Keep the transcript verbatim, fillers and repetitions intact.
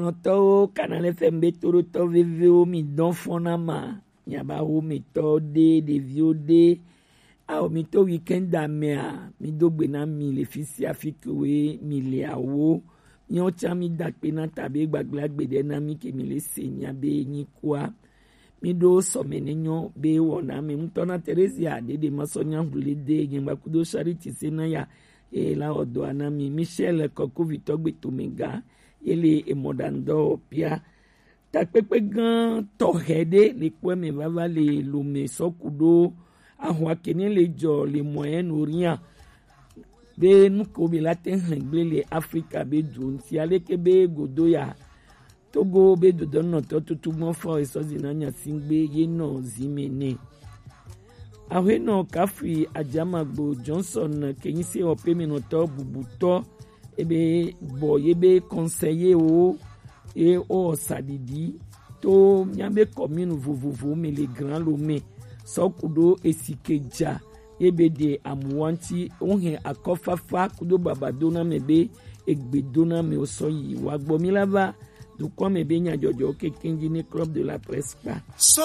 Kanoto Canal F M Toro to vivio mi don fonama nyaba ho mi to de de vio de a o mi to weekend da me a mi do gbe na mi le fi si afikuwe mi le awo ni o cha mi da pe na tabe gbagla gbede na mi ke mi le se nya be yin kwa mi do so menenyo be wona mi mtona Teresia de de masonya hule de yin ba kudo charity se na ya e la odo ana mi Michel Koko Vitogbe to mega ele emodando pia takpepe gan tohede le kweme vava le lume sokudo ahwa kene le jo le moyen orient be nuko be latin hangle le Africa be dun ti ale ke be godo ya Togo be dodo no to tutu mo fo eso zinanya singbe ye no zimene ahwe no kafi ajamagbo Johnson kenyi se ope mi no to bubuto ebe bo yebe conseiller o e o sadidi to nyambe commune vovovo me les grands lomé sokudo esikeja ebe de amuwanti onhe akofafa kudo babadona mebe egbedona me osoyi wagbo milava du kwa mebe nya jojo ke kenji ni club de la presse pa